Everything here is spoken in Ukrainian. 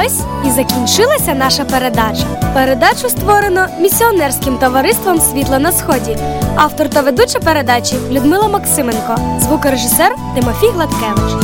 Ось і закінчилася наша передача. Передачу створено місіонерським товариством «Світло на сході». Автор та ведуча передачі Людмила Максименко. Звукорежисер Тимофій Гладкевич.